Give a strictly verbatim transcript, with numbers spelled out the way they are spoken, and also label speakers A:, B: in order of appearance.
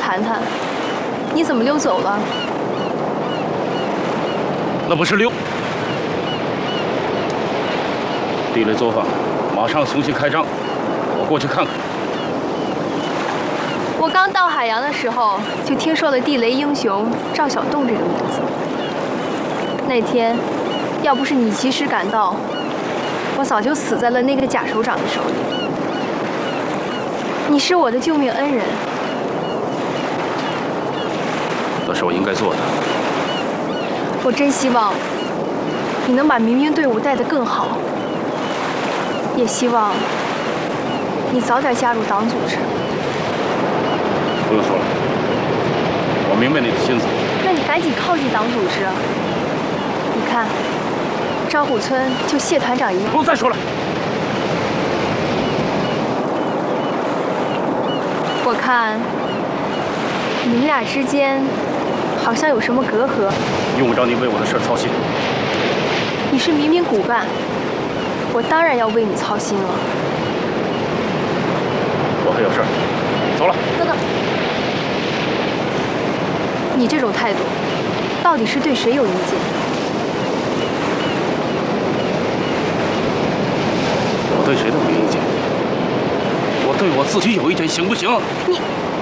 A: 谈谈，你怎么溜走了？
B: 那不是溜。地雷作坊马上重新开张，我过去看看。
A: 我刚到海洋的时候，就听说了地雷英雄赵小栋这个名字。那天，要不是你及时赶到，我早就死在了那个贾首长的手里。你是我的救命恩人。
B: 那是我应该做的。
A: 我真希望你能把民兵队伍带得更好，也希望你早点加入党组织。
B: 不用说了，我明白你的心思。
A: 那你赶紧靠近党组织。你看，张虎村就谢团长一个。
B: 不用再说了。
A: 我看你们俩之间好像有什么隔阂。
B: 用不着你为我的事操心。
A: 你是民兵骨干，我当然要为你操心了。
B: 我还有事儿，走了。
A: 等等，你这种态度，到底是对谁有意见？
B: 我对谁都没意见，我对我自己有意见，行不行？
A: 你。